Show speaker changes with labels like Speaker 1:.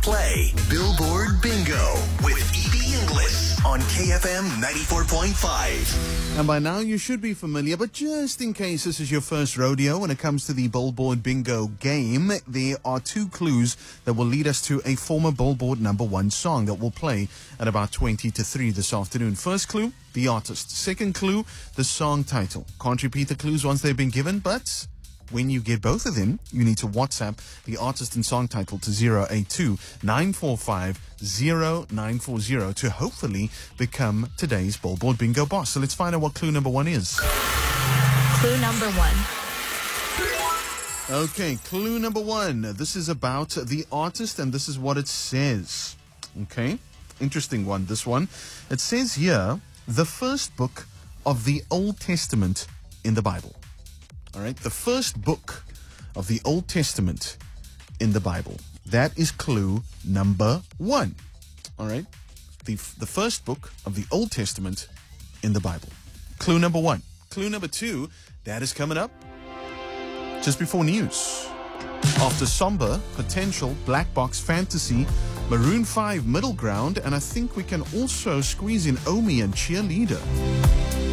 Speaker 1: Play Billboard Bingo with E.B. Inglis on KFM 94.5.
Speaker 2: And by now you should be familiar, but just in case this is your first rodeo when it comes to the Billboard Bingo game, there are two clues that will lead us to a former Billboard #1 song that will play at about 20 to 3 this afternoon. First clue, the artist. Second clue, the song title. Can't repeat the clues once they've been given, but when you get both of them, you need to WhatsApp the artist and song title to 082-945-0940 to hopefully become today's Billboard Bingo boss. So let's find out what clue #1 is.
Speaker 3: Clue number 1.
Speaker 2: Okay, clue #1. This is about the artist, and this is what it says. Okay, interesting one, this one. It says here, the first book of the Old Testament in the Bible. All right, the first book of the Old Testament in the Bible. That is clue #1. All right, the first book of the Old Testament in the Bible. Clue #1. Clue #2, that is coming up just before news. After Somber, Potential, Black Box, Fantasy, Maroon 5, Middle Ground, and I think we can also squeeze in Omi and Cheerleader.